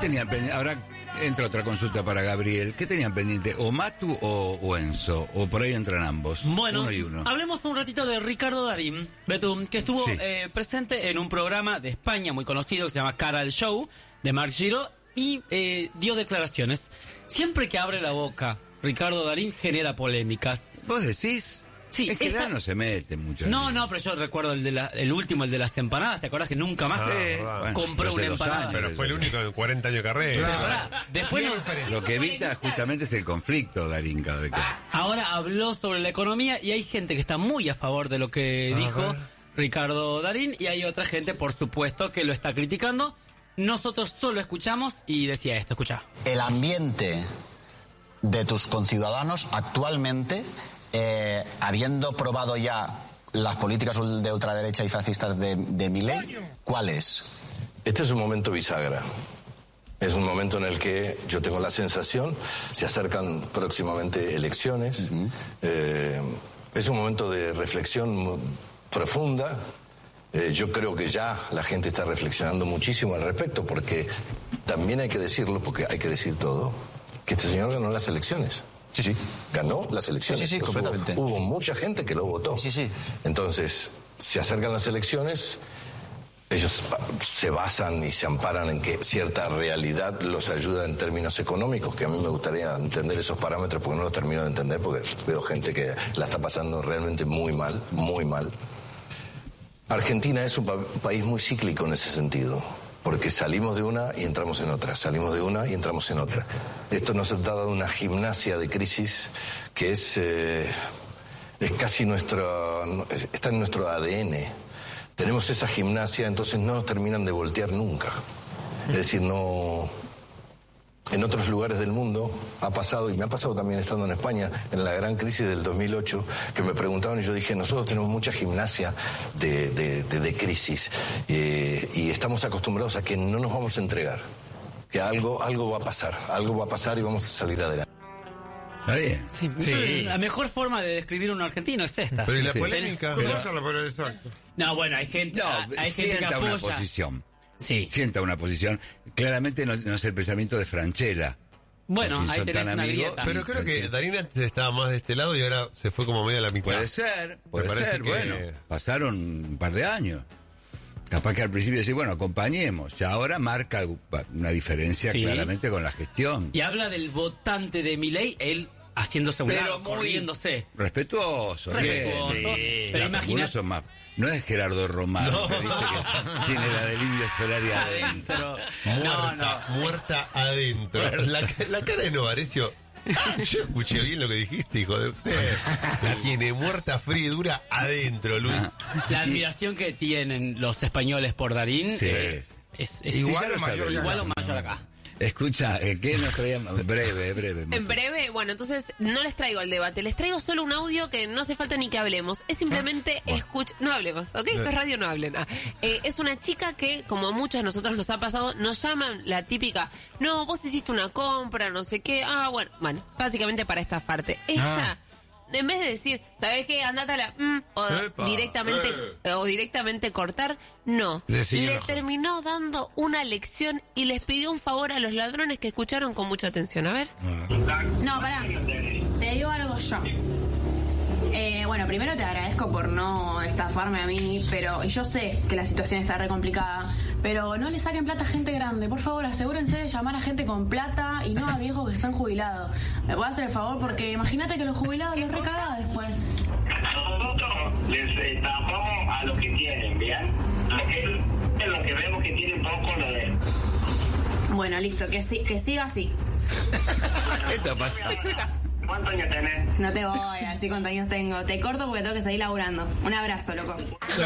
tenían pendiente? Ahora entra otra consulta para Gabriel. ¿Qué tenían pendiente? ¿O Matu o Enzo? ¿O por ahí entran ambos? Bueno, uno y uno. Hablemos un ratito de Ricardo Darín, Betum, que estuvo Sí. presente en un programa de España muy conocido que se llama Cara al Show, de Marc Giro, y dio declaraciones. Siempre que abre la boca, Ricardo Darín genera polémicas. ¿Vos decís? Sí, es que ya no se mete mucho. No, pero yo recuerdo el último, el de las empanadas. ¿Te acordás que nunca más compró una empanada? Pero fue el único en 40 años de carrera. Claro. Después Lo que evita justamente es el conflicto, Darín, cada vez que... Ahora habló sobre la economía y hay gente que está muy a favor de lo que dijo Ricardo Darín y hay otra gente, por supuesto, que lo está criticando. Nosotros solo escuchamos y decía esto, escuchá. El ambiente de tus conciudadanos actualmente, habiendo probado ya las políticas de ultraderecha y fascistas de Milei, ¿cuál es? Este es un momento bisagra. Es un momento en el que yo tengo la sensación, se acercan próximamente elecciones, es un momento de reflexión muy profunda. Yo creo que ya la gente está reflexionando muchísimo al respecto, porque también hay que decirlo, porque hay que decir todo, que este señor ganó las elecciones. Sí. Ganó las elecciones. Sí, completamente. Hubo mucha gente que lo votó. Sí. Entonces, se acercan las elecciones, ellos se basan y se amparan en que cierta realidad los ayuda en términos económicos, que a mí me gustaría entender esos parámetros porque no los termino de entender, porque veo gente que la está pasando realmente muy mal, muy mal. Argentina es un país muy cíclico en ese sentido, porque salimos de una y entramos en otra, salimos de una y entramos en otra. Esto nos ha dado una gimnasia de crisis que es casi está en nuestro ADN. Tenemos esa gimnasia, entonces no nos terminan de voltear nunca. Es decir, no... En otros lugares del mundo ha pasado, y me ha pasado también estando en España, en la gran crisis del 2008, que me preguntaban y yo dije, nosotros tenemos mucha gimnasia de crisis y estamos acostumbrados a que no nos vamos a entregar, que algo va a pasar y vamos a salir adelante. Está bien. Sí. La mejor forma de describir un argentino es esta. Pero ¿y la polémica? No, bueno, hay gente que sienta una apoya. posición. Sí. Sienta una posición. Claramente no es el pensamiento de Franchella. Bueno, Porque ahí son tenés tan una amigos. grieta. Pero creo que Darín antes estaba más de este lado y ahora se fue como medio a la mitad. Puede ser, parece que- bueno, pasaron un par de años. Capaz que al principio decís, bueno, acompañemos. Ya ahora marca una diferencia Sí. claramente con la gestión. Y habla del votante de Milei, él haciéndose un Pero lado, muy corriéndose. respetuoso. Respetuoso. Sí. Pero Algunos imagina- son más. No es Gerardo Román que dice que tiene la del Indio Solari adentro. Muerta adentro. La cara de Novarecio. Yo escuché bien lo que dijiste, hijo de usted. La tiene muerta, fría y dura adentro, Luis. La admiración que tienen los españoles por Darín Sí. es Igual o mayor igual o mayor acá. Escucha, ¿qué nos traíamos? Breve. En breve, bueno, entonces no les traigo el debate, les traigo solo un audio que no hace falta ni que hablemos, es simplemente no hablemos, ¿ok? Esto es radio, no hablen. Es una chica que, como a muchos de nosotros nos ha pasado, nos llaman la típica, no, vos hiciste una compra, no sé qué, bueno, básicamente para estafarte. Ella... En vez de decir, ¿sabes qué? Andate a la... o directamente cortar, no. Le terminó dando una lección y les pidió un favor a los ladrones que escucharon con mucha atención. A ver. No, pará. Te digo algo yo. Bueno, primero te agradezco por no estafarme a mí, pero yo sé que la situación está re complicada, pero no le saquen plata a gente grande, por favor, asegúrense de llamar a gente con plata y no a viejos que están jubilados. ¿Me puedes hacer el favor? Porque imagínate que los jubilados los recagás después. Nosotros les estafamos a los que tienen, ¿bien? Lo que vemos que tienen poco lo de... Bueno, listo, que siga así. ¿Qué está pasando? ¿Cuántos años tenés? No te voy a decir cuántos años tengo. Te corto porque tengo que seguir laburando. Un abrazo, loco.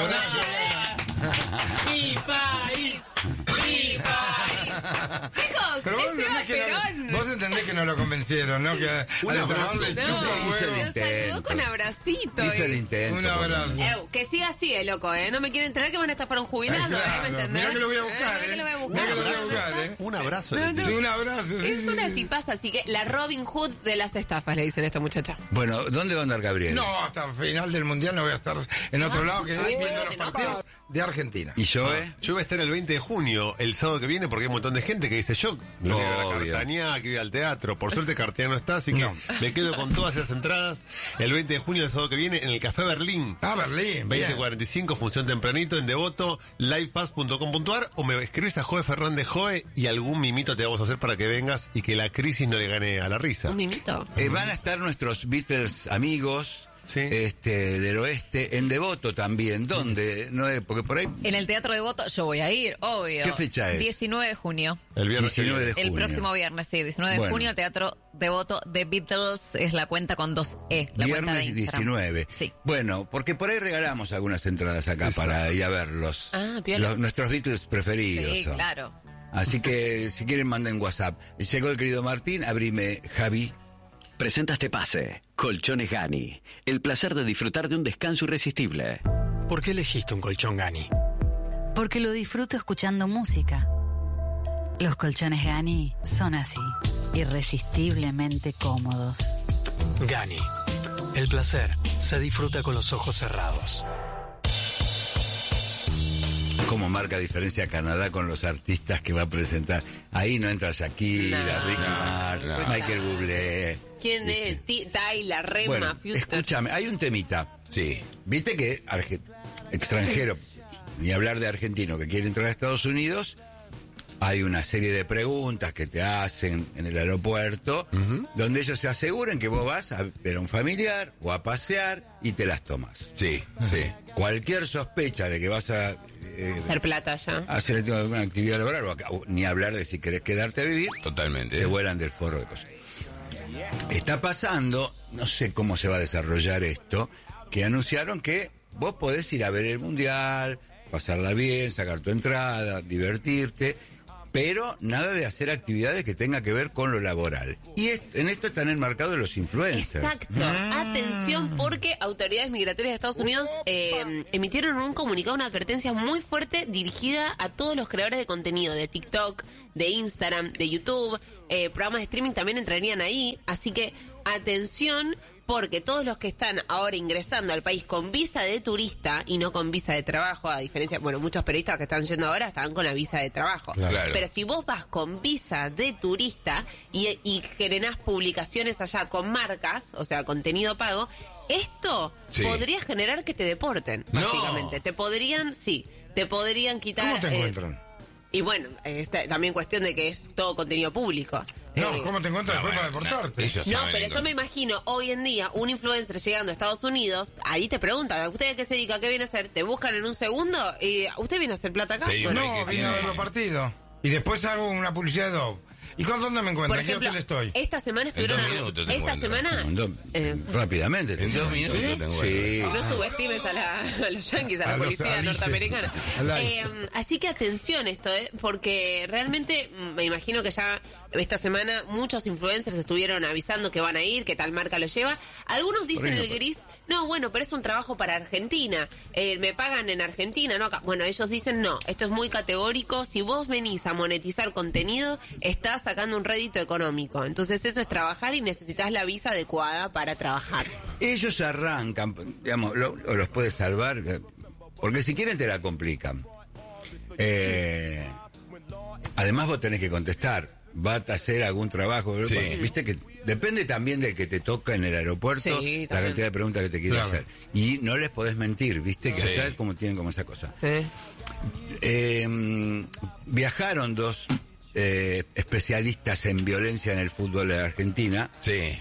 ¡Mi país! ¡Mi país! Chicos, Pero vos ese va entendés que Perón. vos entendés que no lo convencieron, ¿no? Que al estafador del chupo hizo el huevo. Lo saludó con abracito. Hizo el intento. Un abrazo. Que siga así, loco, No me quiero enterar que van a estafar a un jubilado, Claro. ¿me entendés? Mirá que lo voy a buscar, Mirá que lo voy a buscar. Mirá que lo voy a buscar, Un abrazo. No. Sí, un abrazo, sí, Es sí, una sí. tipaza, así que la Robin Hood de las estafas, le dicen a esta muchacha. Bueno, ¿dónde va a andar Gabriel? No, hasta final del mundial no voy a estar en otro lado que bien, viendo los te enojas. partidos. de Argentina. ¿Y Joe? Yo voy a estar el 20 de junio, el sábado que viene, porque hay un montón de gente que dice, yo no voy a ir a la Cartañá, que voy al teatro. Por suerte Cartañá no está, así que me quedo con todas esas entradas. El 20 de junio, el sábado que viene, en el Café Berlín. Berlín, 20:45, función tempranito, en Devoto, livepass.com.ar, o me escribís a Joe Fernández Joe y algún mimito te vamos a hacer para que vengas y que la crisis no le gane a la risa. ¿Un mimito? Van a estar nuestros Beatles amigos. Sí. Del oeste, en Devoto también. ¿Dónde? No, porque por ahí... En el Teatro Devoto yo voy a ir, obvio. ¿Qué fecha es? 19 de junio. El viernes 19 de junio. El próximo viernes, sí, 19 de junio, Teatro Devoto de Beatles, es la cuenta con 2E. La viernes 19. Sí. Bueno, porque por ahí regalamos algunas entradas acá para ir a verlos. Nuestros Beatles preferidos. Sí, claro. Así que si quieren manden WhatsApp. Llegó el querido Martín, abrime Javi. Presenta este pase. Colchones Gani. El placer de disfrutar de un descanso irresistible. ¿Por qué elegiste un colchón Gani? Porque lo disfruto escuchando música. Los colchones Gani son así, irresistiblemente cómodos. Gani. El placer se disfruta con los ojos cerrados. ¿Cómo marca diferencia Canadá con los artistas que va a presentar? Ahí no entra Shakira, Ricky Martin, Michael Bublé. ¿Quién es? Tyler, Rema, bueno, Future. Escúchame, hay un temita. Sí. Viste que extranjero, ni hablar de argentino que quiere entrar a Estados Unidos, hay una serie de preguntas que te hacen en el aeropuerto, donde ellos se aseguran que vos vas a ver a un familiar o a pasear y te las tomas. Sí, sí. Cualquier sospecha de que vas a... hacer plata ya. Hacer alguna actividad laboral, o ni hablar de si querés quedarte a vivir. Totalmente. Te vuelan del forro de cosas. Está pasando, no sé cómo se va a desarrollar esto, que anunciaron que vos podés ir a ver el mundial, pasarla bien, sacar tu entrada, divertirte, pero nada de hacer actividades que tenga que ver con lo laboral. Y en esto están enmarcados los influencers. Exacto. Atención, porque autoridades migratorias de Estados Unidos emitieron un comunicado, una advertencia muy fuerte dirigida a todos los creadores de contenido, de TikTok, de Instagram, de YouTube, programas de streaming también entrarían ahí. Así que, atención, porque todos los que están ahora ingresando al país con visa de turista y no con visa de trabajo, a diferencia, bueno, muchos periodistas que están yendo ahora están con la visa de trabajo. Claro. Pero si vos vas con visa de turista y generás publicaciones allá con marcas, o sea, contenido pago, esto podría generar que te deporten, básicamente. Te podrían quitar... ¿Cómo te encuentran? Y bueno, también cuestión de que es todo contenido público. No, ¿cómo te encuentras después para deportarte? No, pero yo me imagino hoy en día un influencer llegando a Estados Unidos, ahí te preguntan, ¿usted a qué se dedica? ¿Qué viene a hacer? Te buscan en un segundo y ¿usted viene a hacer plata acá? Sí, no, vine a ver los partidos. Y después hago una publicidad de Dove. ¿Y con dónde me encuentran? ¿Qué hotel estoy? Esta semana estuvieron... Esta semana... rápidamente. En 2 minutos te encuentro. Sí. No subestimes a los yanquis, a la policía norteamericana. Así que atención esto, porque realmente me imagino que ya esta semana muchos influencers estuvieron avisando que van a ir, que tal marca lo lleva. Algunos dicen el gris, no, bueno, pero es un trabajo para Argentina. Me pagan en Argentina, no acá. Bueno, ellos dicen no, esto es muy categórico. Si vos venís a monetizar contenido, estás sacando un rédito económico. Entonces eso es trabajar y necesitas la visa adecuada para trabajar. Ellos arrancan, digamos, los puedes salvar, porque si quieren te la complican. Además vos tenés que contestar, va a hacer algún trabajo, viste que depende también del que te toca en el aeropuerto, la cantidad de preguntas que te quiere hacer. Y no les podés mentir, viste que allá como tienen como esa cosa. Viajaron dos especialistas en violencia en el fútbol de Argentina.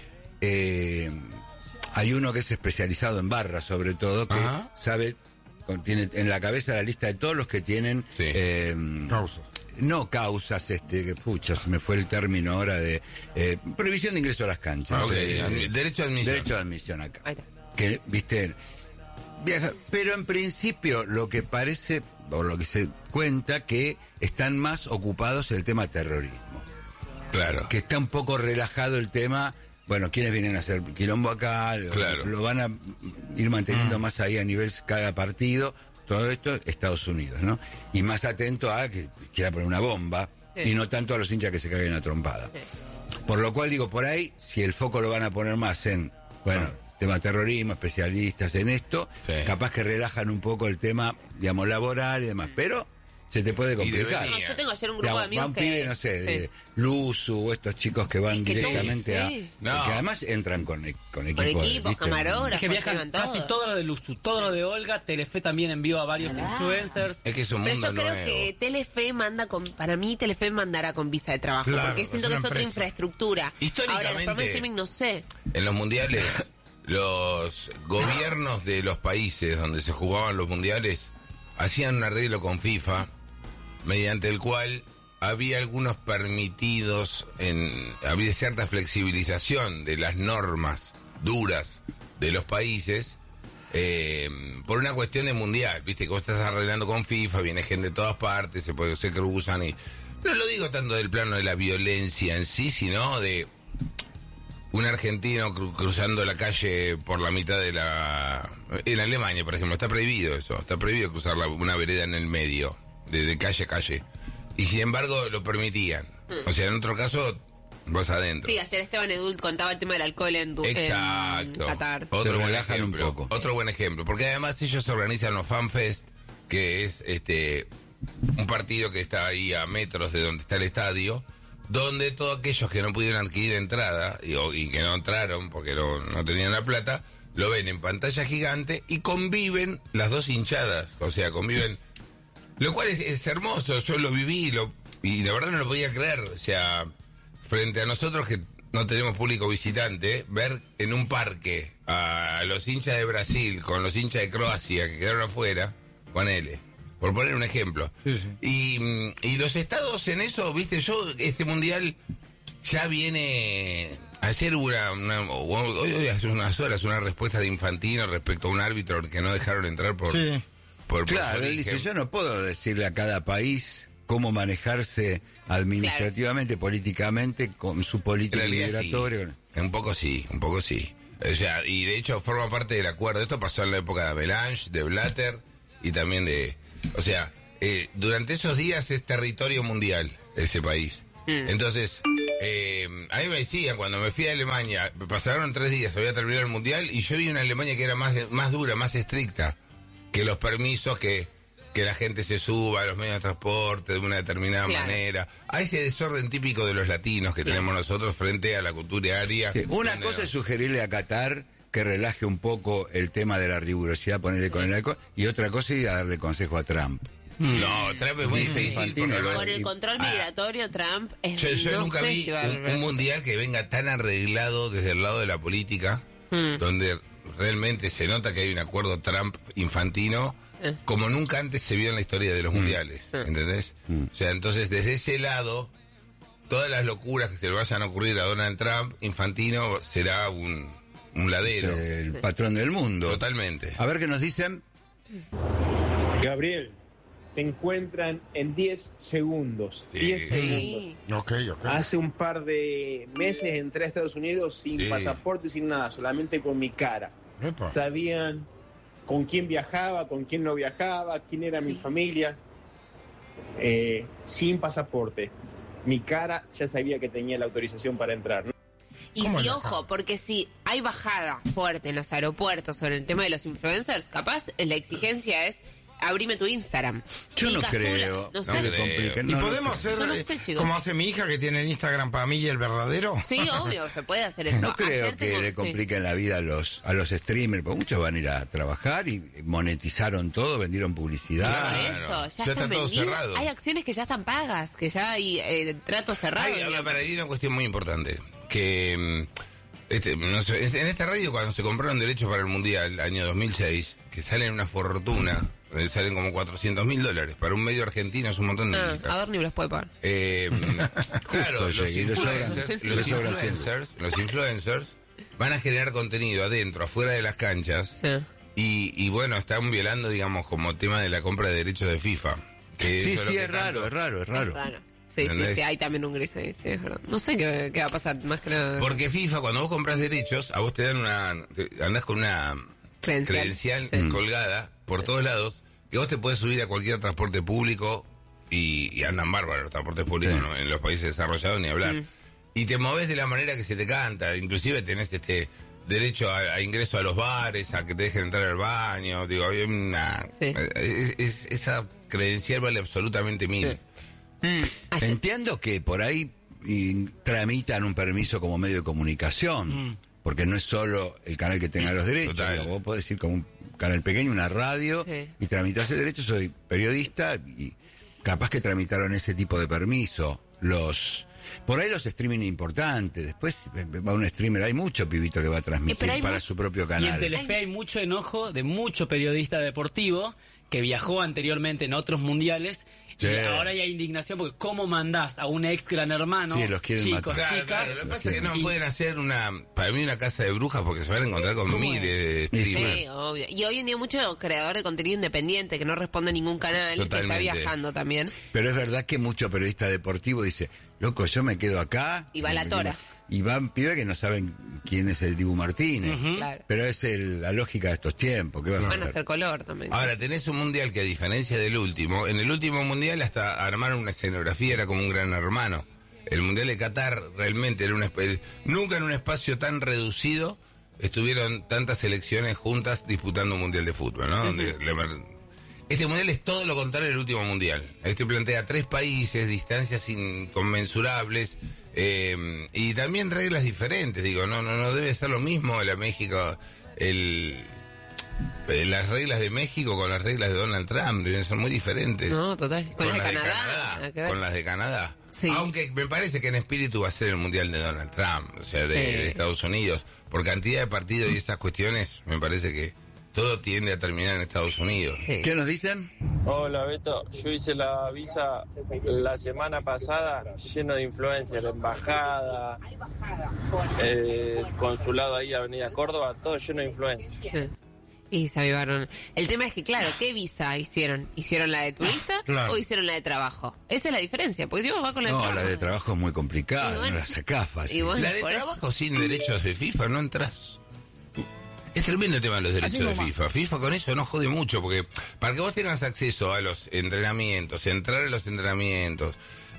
Hay uno que es especializado en barras, sobre todo, que sabe, tiene en la cabeza la lista de todos los que tienen causas. No causas, pucha, se me fue el término ahora de prohibición de ingreso a las canchas. Derecho a admisión. Derecho a admisión acá. Que, viste, viaja, pero en principio lo que parece, o lo que se cuenta, que están más ocupados en el tema terrorismo. Claro. Que está un poco relajado el tema. Bueno, ¿quiénes vienen a hacer quilombo acá? Lo van a ir manteniendo más ahí a nivel cada partido. Todo esto, Estados Unidos, ¿no? Y más atento a que quiera poner una bomba y no tanto a los hinchas que se caguen a trompada. Por lo cual digo, por ahí, si el foco lo van a poner más en, bueno, tema terrorismo, especialistas en esto, capaz que relajan un poco el tema, digamos, laboral y demás, pero se te puede complicar. Yo tengo ayer un grupo de amigos que... pibes, no sé, de Luzu o estos chicos que van directamente a... Que además entran con equipos, camarógrafos, que viajan casi todo lo de Luzu, todo lo de Olga. Telefe también envió a varios influencers. Es que es un mundo Pero yo creo nuevo. que Telefe para mí Telefe mandará con visa de trabajo, porque siento que es otra infraestructura. Históricamente, ahora, el streaming no sé. En los mundiales, los gobiernos de los países donde se jugaban los mundiales hacían un arreglo con FIFA, mediante el cual había algunos permitidos, había cierta flexibilización de las normas duras de los países, por una cuestión de mundial, viste, que vos estás arreglando con FIFA, viene gente de todas partes, se cruzan y... No lo digo tanto del plano de la violencia en sí, sino de un argentino cruzando la calle por la mitad de la... En Alemania, por ejemplo, está prohibido eso, está prohibido cruzar una vereda en el medio, de calle a calle. Y sin embargo lo permitían. O sea, en otro caso, vas adentro. Sí, ayer Esteban Edult contaba el tema del alcohol en Qatar. Otro buen ejemplo. Porque además ellos organizan los FanFest, que es un partido que está ahí a metros de donde está el estadio, donde todos aquellos que no pudieron adquirir entrada y que no entraron porque no tenían la plata, lo ven en pantalla gigante y conviven las dos hinchadas. O sea, conviven... Lo cual es hermoso, yo lo viví y la verdad no lo podía creer. O sea, frente a nosotros que no tenemos público visitante, ver en un parque a los hinchas de Brasil con los hinchas de Croacia que quedaron afuera, ponele, por poner un ejemplo. Sí. Y los estados en eso, viste, este mundial ya viene... Ayer hoy hace unas horas una respuesta de Infantino respecto a un árbitro que no dejaron entrar por... Sí. Claro, él dice, yo no puedo decirle a cada país cómo manejarse administrativamente, políticamente, con su política migratoria. Sí. Un poco sí. O sea, y de hecho forma parte del acuerdo. Esto pasó en la época de Avalanche, de Blatter y también de... O sea, durante esos días es territorio mundial ese país. Entonces, a mí me decían, cuando me fui a Alemania, pasaron 3 días, había terminado el mundial, y yo vi una Alemania que era más dura, más estricta, que los permisos, que la gente se suba a los medios de transporte de una determinada manera. Hay ese desorden típico de los latinos que tenemos nosotros frente a la cultura aria. Sí, una cosa es sugerirle a Qatar que relaje un poco el tema de la rigurosidad, ponerle con el alcohol, y otra cosa es darle consejo a Trump. No, Trump es muy difícil. Con el control migratorio, Trump es... Yo nunca vi un mundial que venga tan arreglado desde el lado de la política, donde realmente se nota que hay un acuerdo Trump-Infantino, como nunca antes se vio en la historia de los mundiales, ¿entendés? O sea, entonces desde ese lado, todas las locuras que se le vayan a ocurrir a Donald Trump, Infantino será un ladero. Es el patrón del mundo. Totalmente. A ver qué nos dicen. Gabriel, te encuentran en 10 segundos. 10 segundos. Okay. Hace un par de meses entré a Estados Unidos sin pasaporte, sin nada, solamente con mi cara. Epa. Sabían con quién viajaba, con quién no viajaba, quién era mi familia. Sin pasaporte. Mi cara ya sabía que tenía la autorización para entrar, ¿no? Y si, ojo, porque si hay bajada fuerte en los aeropuertos sobre el tema de los influencers, capaz la exigencia es... Abrime tu Instagram. Yo no creo. No sé. ¿Y podemos hacer como hace mi hija que tiene el Instagram para mí y el verdadero? Sí, obvio, se puede hacer eso. No creo que le compliquen la vida a los streamers, porque muchos van a ir a trabajar y monetizaron todo, vendieron publicidad. Claro, eso, ya está todo cerrado. Hay acciones que ya están pagas, que ya hay tratos cerrados. Para ahí una cuestión muy importante, que en esta radio cuando se compraron derechos para el Mundial, año 2006, que salen una fortuna, salen como $400.000 para un medio argentino, es un montón de guita. Adorni los puede pagar. Claro, los influencers van a generar contenido adentro, afuera de las canchas, y bueno, están violando, digamos, como tema de la compra de derechos de FIFA. Que es raro. Sí, hay también un gris ahí, sí, es verdad. No sé qué va a pasar, más que nada. Porque FIFA, cuando vos compras derechos, a vos te dan andás con una credencial colgada por todos lados, que vos te podés subir a cualquier transporte público y andan bárbaros los transportes públicos, ¿no? En los países desarrollados ni hablar. Y te movés de la manera que se te canta, inclusive tenés derecho a ingreso a los bares, a que te dejen entrar al baño. Digo, hay esa credencial vale absolutamente 1000. Entiendo que por ahí tramitan un permiso como medio de comunicación, porque no es solo el canal que tenga los derechos. Vos podés ir como un canal pequeño, una radio, y tramitarse derechos. Soy periodista y capaz que tramitaron ese tipo de permiso. Por ahí los streaming importantes. Después va un streamer, hay mucho pibito que va a transmitir para su propio canal. Y en Telefe hay mucho enojo de mucho periodista deportivo que viajó anteriormente en otros mundiales. Sí. Y ahora hay indignación porque ¿cómo mandás a un ex Gran Hermano? Sí, los quieren chicos, matar. chicas. Lo que pasa es que no pueden hacer para mí una casa de brujas porque se van a encontrar con miles de streamers. Sí, obvio. Y hoy en día mucho creador de contenido independiente que no responde a ningún canal, Totalmente. que está viajando también. Pero es verdad que mucho periodista deportivo dice, loco, yo me quedo acá. Y va a la tora. Y van pibes que no saben quién es el Dibu Martínez. Claro. Pero es la lógica de estos tiempos. ¿Qué vas a Van a hacer? hacer color también. Ahora, tenés un mundial que a diferencia del último, en el último mundial hasta armaron una escenografía, era como un Gran Hermano. El mundial de Qatar realmente era nunca en un espacio tan reducido estuvieron tantas selecciones juntas disputando un mundial de fútbol, ¿no? Este mundial es todo lo contrario del último mundial. Este plantea 3 países, distancias inconmensurables, y también reglas diferentes. Digo, no debe ser lo mismo la México, las reglas de México con las reglas de Donald Trump deben ser muy diferentes. No, total. Con las de Canadá. Con las de Canadá. Sí. Aunque me parece que en espíritu va a ser el mundial de Donald Trump, o sea, de Estados Unidos. Por cantidad de partidos y esas cuestiones, me parece que todo tiende a terminar en Estados Unidos. Sí. ¿Qué nos dicen? Hola Beto, yo hice la visa la semana pasada lleno de influencers, embajada, consulado ahí, Avenida Córdoba, todo lleno de influencers. Sí. Y se avivaron. El tema es que, claro, ¿qué visa hicieron? ¿Hicieron la de turista o hicieron la de trabajo? Esa es la diferencia, porque si vos vas con la de trabajo... No, la de trabajo es muy complicada, no la sacás fácil. Bueno, la de trabajo sin derechos de FIFA no entras. Es tremendo el tema de los derechos de FIFA. FIFA con eso no jode mucho, porque para que vos tengas acceso a los entrenamientos, entrar a los entrenamientos,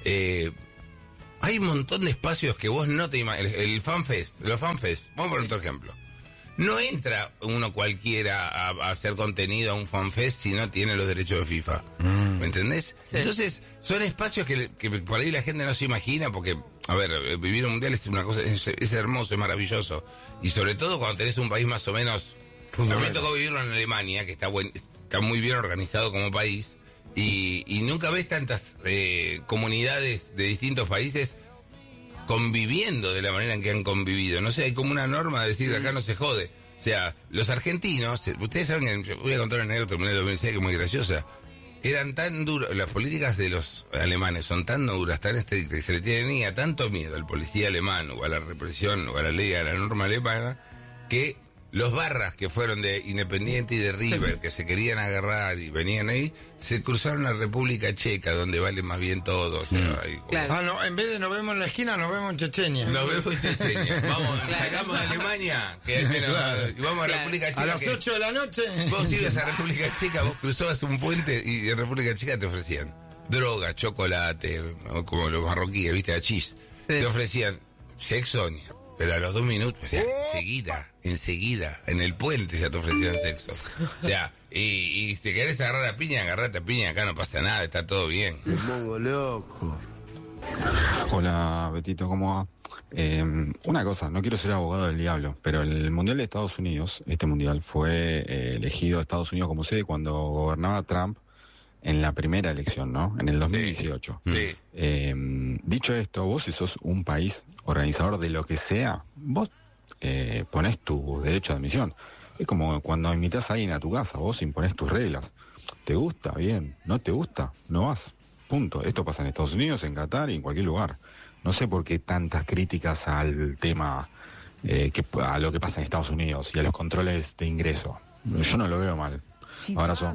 hay un montón de espacios que vos no te imaginas. Los fanfest, vamos a poner otro ejemplo. No entra uno cualquiera a hacer contenido a un fanfest si no tiene los derechos de FIFA. ¿Me entendés? Sí. Entonces, son espacios que por ahí la gente no se imagina, porque, a ver, vivir un mundial es una cosa, es hermoso, es maravilloso. Y sobre todo cuando tenés un país más o menos... A mí me tocó vivirlo en Alemania, que está muy bien organizado como país, y nunca ves tantas comunidades de distintos países conviviendo de la manera en que han convivido. No sé, hay como una norma de decir, acá no se jode. O sea, los argentinos, ustedes saben que, voy a contar una anécdota de 2006 que es muy graciosa, eran tan duros, las políticas de los alemanes son tan duras, tan estrictas, y se le tenía tanto miedo al policía alemán, o a la represión, o a la ley, a la norma alemana, que los barras que fueron de Independiente y de River, que se querían agarrar y venían ahí, se cruzaron a República Checa, donde vale más bien todo. O sea, claro. Ah, no, en vez de nos vemos en la esquina, nos vemos en Chechenia. Nos vemos en Chechenia. Vamos, sacamos a Alemania, que y vamos a República Checa. A las 8 de la noche. Vos ibas a República Checa, vos cruzabas un puente y en República Checa te ofrecían droga, chocolate, como los marroquíes, viste, achís. Te ofrecían sexo, pero a los 2 minutos, o sea, enseguida, en el puente ya te ofrecían sexo. O sea, y si querés agarrar a piña, agarrate a piña, acá no pasa nada, está todo bien. Me pongo loco. Hola, Betito, ¿cómo va? Una cosa, no quiero ser abogado del diablo, pero el Mundial de Estados Unidos, este Mundial, fue elegido Estados Unidos como sede cuando gobernaba Trump en la primera elección, ¿no? En el 2018. Sí. Dicho esto, vos si sos un país organizador de lo que sea, vos ponés tu derecho de admisión. Es como cuando invitas a alguien a tu casa, vos imponés tus reglas. ¿Te gusta? Bien. ¿No te gusta? No vas. Punto. Esto pasa en Estados Unidos, en Qatar y en cualquier lugar. No sé por qué tantas críticas al tema, a lo que pasa en Estados Unidos y a los controles de ingreso. Yo no lo veo mal. Abrazo.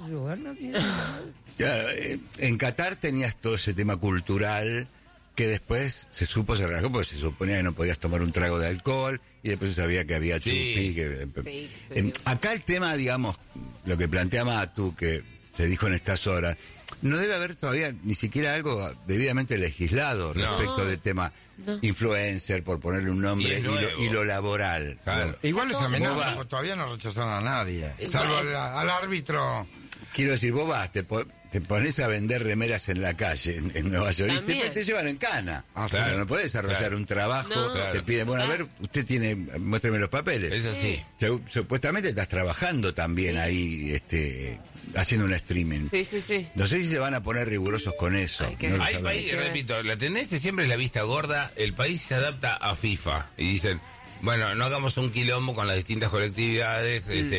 En Qatar tenías todo ese tema cultural que después se relajó porque se suponía que no podías tomar un trago de alcohol y después se sabía que había chupi. Acá el tema, digamos, lo que plantea Matu, que se dijo en estas horas, no debe haber todavía ni siquiera algo debidamente legislado respecto del tema influencer, por ponerle un nombre, y lo laboral. Claro. Igual esa amenaza todavía no rechazaron a nadie, salvo al árbitro. Quiero decir, vos vas, te pones a vender remeras en la calle, en Nueva York, y te llevan en cana. Claro. No podés desarrollar un trabajo, te piden, bueno, a ver, usted tiene, muéstrame los papeles. Es así. Supuestamente estás trabajando también ahí, haciendo un streaming. Sí. No sé si se van a poner rigurosos con eso. Repito, la tendencia siempre es la vista gorda. El país se adapta a FIFA y dicen, bueno, no hagamos un quilombo con las distintas colectividades,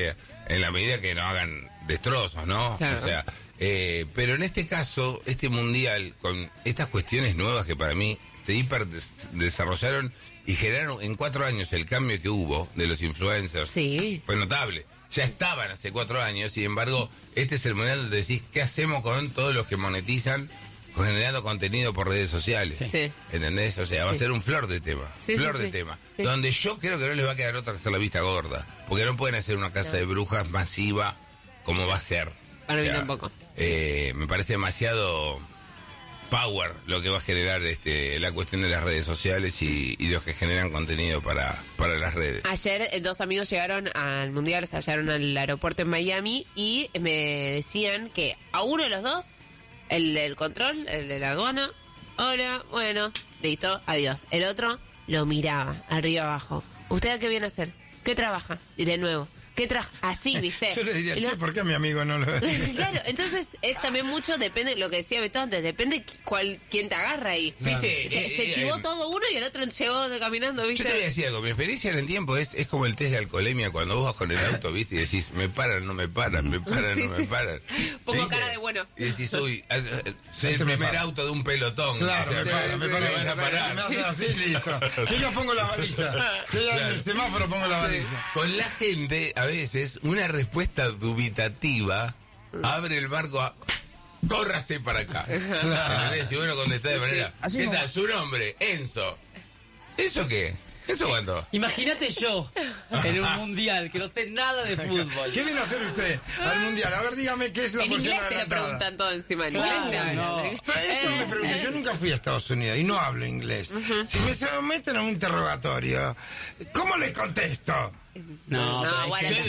en la medida que no hagan destrozos, ¿no? Claro. O sea, pero en este caso, este mundial, con estas cuestiones nuevas que para mí se desarrollaron y generaron en 4 años el cambio que hubo de los influencers, fue notable. Ya estaban hace 4 años, sin embargo, este es el mundial donde decís, ¿qué hacemos con todos los que monetizan generando contenido por redes sociales? ¿Entendés? O sea, va a ser un flor de tema. Tema. Donde yo creo que no les va a quedar otra que hacer la vista gorda. Porque no pueden hacer una casa de brujas masiva como va a ser. Para mí tampoco. Me parece demasiado power lo que va a generar la cuestión de las redes sociales y los que generan contenido para las redes. Ayer 2 amigos llegaron al mundial, se llegaron al aeropuerto en Miami y me decían que a uno de los dos, el del control, el de la aduana, hola, bueno, listo, adiós. El otro lo miraba, arriba abajo. ¿Usted a qué viene a hacer? ¿Qué trabaja? Y de nuevo, ¿qué trabaja? Así, ¿viste? Yo le diría, che, ¿por qué a mi amigo no lo Claro, entonces es también mucho, depende, lo que decía Beto antes, depende quién te agarra ahí. ¿Viste? Se chivó todo uno y el otro llegó caminando, ¿viste? Yo te voy a decir algo, mi experiencia en el tiempo es como el test de alcoholemia, cuando vos vas con el auto, ¿viste? Y decís, me paran, no me paran, me paran, no me paran. Pongo ¿viste? cara de bueno. Y decís, uy, soy el primer auto de un pelotón. Claro, o sea, me van a parar. Me hacen así, listo. Yo ya pongo la varilla. Yo ya en el semáforo pongo la varilla. Con la gente, a veces, una respuesta dubitativa abre el marco a córrase para acá. ¿Entendés? Y bueno, contestá de manera, ¿qué tal? Su nombre, Enzo. ¿Eso qué? ¿Eso cuándo? Imagínate yo en un mundial que no sé nada de fútbol. ¿Qué viene a hacer usted al mundial? A ver, dígame qué es la porción adelantada. En inglés te le preguntan todo encima. En inglés te hablan. Pero eso me pregunté. Yo nunca fui a Estados Unidos y no hablo inglés. Si me someten a un interrogatorio, ¿cómo le contesto? Bueno, yo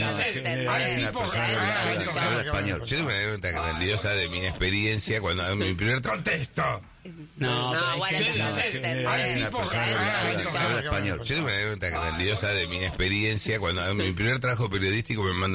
tengo una anécdota grandiosa de mi experiencia cuando mi primer contesto. Yo tengo una anécdota grandiosa de mi experiencia cuando mi primer trabajo periodístico me manda